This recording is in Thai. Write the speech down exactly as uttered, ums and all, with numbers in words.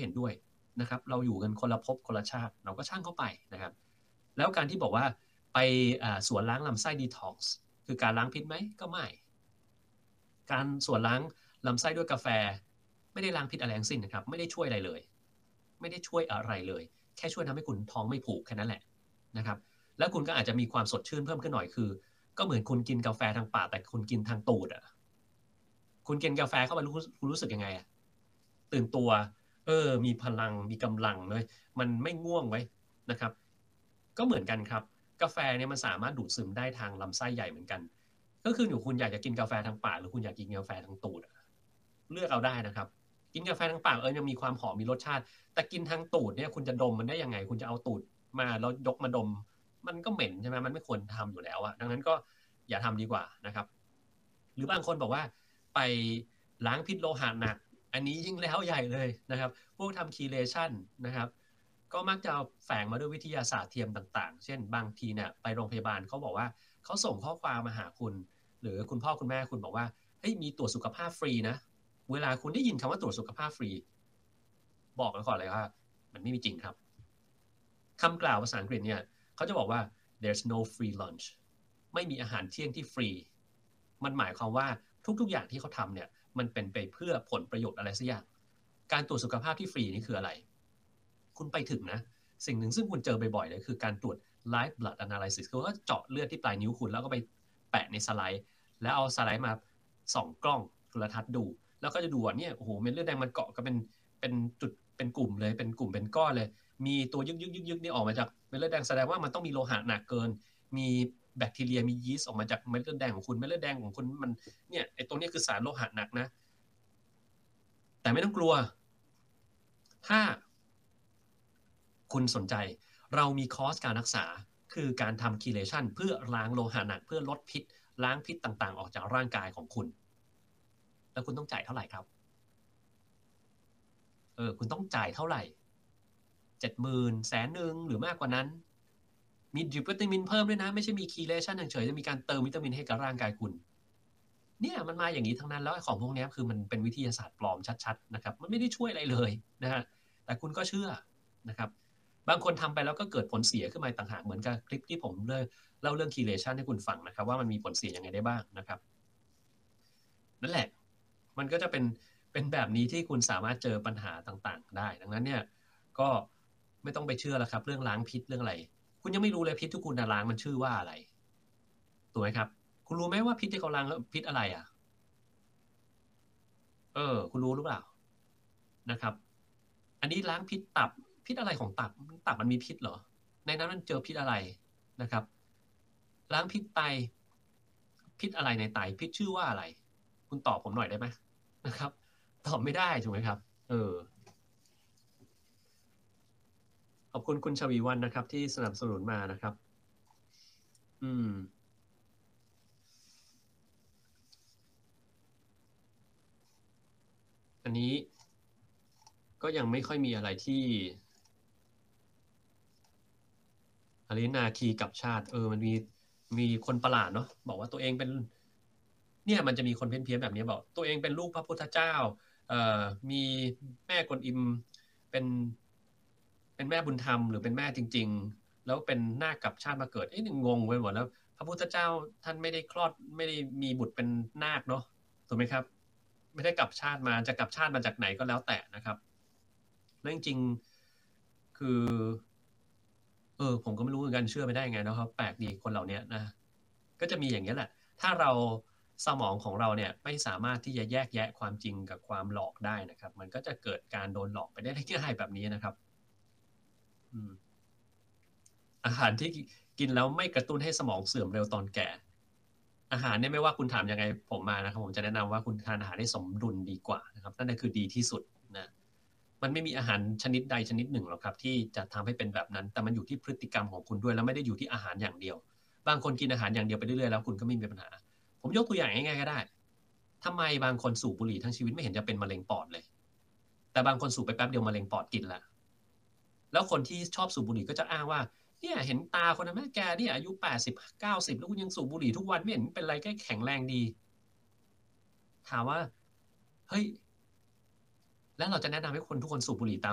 เห็นด้วยนะครับเราอยู่กันคนละภพคนละชาติเราก็ช่างเข้าไปนะครับแล้วการที่บอกว่าไปสวนล้างลำไส้ดีท็อกซ์คือการล้างพิษไหมก็ไม่การสวนล้างลำไส้ด้วยกาแฟไม่ได้ล้างพิษอะไรทั้งสิ้นนะครับไม่ได้ช่วยอะไรเลยไม่ได้ช่วยอะไรเลยแค่ช่วยทำให้คุณท้องไม่ผูกแค่นั้นแหละนะครับแล้วคุณก็อาจจะมีความสดชื่นเพิ่มขึ้นหน่อยคือก็เหมือนคุณกินกาแฟทางปากแต่คุณกินทางตูดอ่ะคุณกินกาแฟเข้าไปรู้คุณรู้สึกยังไงอ่ะตื่นตัวเออมีพลังมีกำลังเลยมันไม่ง่วงไว้นะครับก็เหมือนกันครับกาแฟเนี่ยมันสามารถดูดซึมได้ทางลำไส้ใหญ่เหมือนกันก็คืออยู่คุณอยากจะกินกาแฟทางปากหรือคุณอยากกินกาแฟทางตูดเลือกเอาได้นะครับกินกาแฟทางปากเออยังมีความหอมมีรสชาติแต่กินทางตูดเนี่ยคุณจะดมมันได้ยังไงคุณจะเอาตูดมาแล้วยกมาดมมันก็เหม็นใช่ไหมมันไม่ควรทำอยู่แล้วอะดังนั้นก็อย่าทำดีกว่านะครับหรือบางคนบอกว่าไปล้างพิษโลหะหนักอันนี้ยิ่งแล้วใหญ่เลยนะครับพวกทำคีเลชันนะครับก็มักจะแฝงมาด้วยวิทยาศาสตร์เทียมต่างๆเช่นบางทีเนี่ยไปโรงพยาบาลเขาบอกว่าเขาส่งข้อความมาหาคุณหรือคุณพ่อคุณแม่คุณบอกว่าเฮ้ยมีตรวจสุขภาพฟรีนะเวลาคุณได้ยินคำว่าตรวจสุขภาพฟรีบอกกันก่อนเลยว่ามันไม่มีจริงครับคำกล่าวภาษาอังกฤษเนี่ยเขาจะบอกว่า there's no free lunch ไม่มีอาหารเที่ยงที่ฟรีมันหมายความว่าทุกๆอย่างที่เขาทำเนี่ยมันเป็นไปเพื่อผลประโยชน์อะไรสักอย่างการตรวจสุขภาพที่ฟรีนี่คืออะไรคุณไปถึงนะสิ่งหนึ่งซึ่งคุณเจอบ่อยๆเลยคือการตรวจ live blood analysis คือว่าเจาะเลือดที่ปลายนิ้วคุณแล้วก็ไปแปะในสไลด์แล้วเอาสไลด์มาส่องกล้องโทรทัศน์ดูแล้วก็จะดูว่าเนี่ยโอ้โหเม็ดเลือดแดงมันเกาะกันเป็นเป็นจุดเป็นกลุ่มเลยเป็นกลุ่มเป็นก้อนเลยมีตัวยึกยึกยึกยึกนี่ออกมาจากเม็ดเลือดแดงแสดงว่ามันต้องมีโลหะหนักเกินมีแบคทีเรียมียีสต์ออกมาจากเม็ดเลือดแดงของคุณเม็ดเลือดแดงของคุณมันเนี่ยไอ้ตรงนี้คือสารโลหะหนักนะแต่ไม่ต้องกลัวถ้าคุณสนใจเรามีคอร์สการรักษาคือการทำคีเลชันเพื่อล้างโลหะหนักเพื่อลดพิษล้างพิษต่างๆออกจากร่างกายของคุณแล้วคุณต้องจ่ายเท่าไหร่ครับเออคุณต้องจ่ายเท่าไหร่เจ็ดหมื่นแสนหนึ่งหรือมากกว่านั้นมีดริปวิตามินเพิ่มด้วยนะไม่ใช่มีคีเลชันเฉยๆจะมีการเติมวิตามินให้กับร่างกายคุณเนี่ยมันมาอย่างนี้ทั้งนั้นแล้วของพวกนี้คือมันเป็นวิทยาศาสตร์ปลอมชัดๆนะครับมันไม่ได้ช่วยอะไรเลยนะฮะแต่คุณก็เชื่อนะครับบางคนทำไปแล้วก็เกิดผลเสียขึ้นมาต่างหากเหมือนกับคลิปที่ผมเล่าเรื่องคีเลชันให้คุณฟังนะครับว่ามันมีผลเสียยังไงได้บ้างนะครับนั่นแหละมันก็จะเป็นเป็นแบบนี้ที่คุณสามารถเจอปัญหาต่างๆได้ดังนั้นเนี่ยก็ไม่ต้องไปเชื่อแล้วครับเรื่องล้างพิษเรื่องอะไรคุณยังไม่รู้เลยพิษที่คุณล้างมันชื่อว่าอะไรถูกไหมครับคุณรู้ไหมว่าพิษที่เขาล้างพิษอะไรอ่ะเออคุณรู้หรือเปล่านะครับอันนี้ล้างพิษตับพิษอะไรของตับตับมันมีพิษเหรอในนั้นมันเจอพิษอะไรนะครับล้างพิษไตพิษอะไรในไตพิษชื่อว่าอะไรคุณตอบผมหน่อยได้ไหมนะครับตอบไม่ได้ถูกไหมครับเออขอบคุณคุณชวีวันนะครับที่สนับสนุนมานะครับอืมอันนี้ก็ยังไม่ค่อยมีอะไรที่อะไรนาคีกับชาติเออมันมีมีคนประหลาดเนาะบอกว่าตัวเองเป็นเนี่ยมันจะมีคนเพี้ยนๆแบบนี้บอกตัวเองเป็นลูกพระพุทธเจ้าเอ่อมีแม่กวนอิมเป็นเป็นแม่บุญธรรมหรือเป็นแม่จริงๆแล้วเป็นนาคกลับชาติมาเกิดเอ๊ะงงไปหมดแล้วพระพุทธเจ้าท่านไม่ได้คลอดไม่ได้มีบุตรเป็นนาคเนาะถูกไหมครับไม่ได้กลับชาติมาจะกลับชาติมาจากไหนก็แล้วแต่นะครับแล้วจริงๆคือ เออผมก็ไม่รู้เหมือนกันเชื่อไม่ได้ไงนะครับแปลกดีคนเหล่านี้นะก็จะมีอย่างนี้แหละถ้าเราสมองของเราเนี่ยไม่สามารถที่จะแยกแยะความจริงกับความหลอกได้นะครับมันก็จะเกิดการโดนหลอกไปได้ง่ายๆแบบนี้นะครับอืมอาหารที่กินแล้วไม่กระตุ้นให้สมองเสื่อมเร็วตอนแก่อาหารเนี่ยไม่ว่าคุณถามยังไงผมมานะครับผมจะแนะนำว่าคุณทานอาหารให้สมดุลดีกว่านะครับนั่นคือดีที่สุดนะมันไม่มีอาหารชนิดใดชนิดหนึ่งหรอกครับที่จะทำให้เป็นแบบนั้นแต่มันอยู่ที่พฤติกรรมของคุณด้วยแล้วไม่ได้อยู่ที่อาหารอย่างเดียวบางคนกินอาหารอย่างเดียวไปเรื่อยๆแล้วคุณก็ไม่มีปัญหาผมยกตัวอย่างง่ายๆก็ได้ทำไมบางคนสูบบุหรี่ทั้งชีวิตไม่เห็นจะเป็นมะเร็งปอดเลยแต่บางคนสูบไปแป๊บเดียวมะเร็งปอดกินละแล้วคนที่ชอบสูบบุหรี่ก็จะอ้างว่าเนี่ยเห็นตาคนนั้นแม่แกเนี่ยอายุแปดสิบเก้าสิบแล้วคุณยังสูบบุหรี่ทุกวันไม่เห็นเป็นไรแค่แข็งแรงดีถามว่าเฮ้ยแล้วเราจะแนะนำให้คนทุกคนสูบบุหรี่ตาม